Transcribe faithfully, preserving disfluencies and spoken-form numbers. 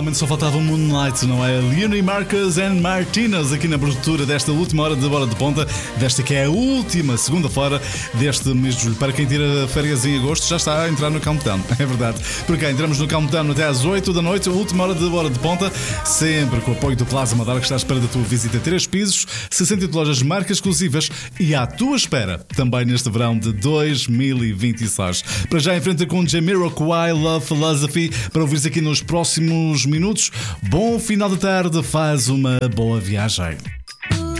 realmente só faltava o Moonlight, não é? Leonie Marcus and Martinez aqui na abertura desta última hora de Bola de Ponta, desta que é a última segunda-feira deste mês de julho. Para quem tira férias em agosto, já está a entrar no countdown, é verdade. Por cá, entramos no countdown até às oito da noite, a última hora de Bola de Ponta, sempre com o apoio do Plaza Madara, que está à espera da tua visita. Três pisos, sessenta lojas, marcas exclusivas e à tua espera também neste verão de dois mil e vinte e seis. Para já enfrenta com Jamiroquai, Love Philosophy, para ouvires aqui nos próximos minutos. Bom final de tarde, faz uma boa viagem.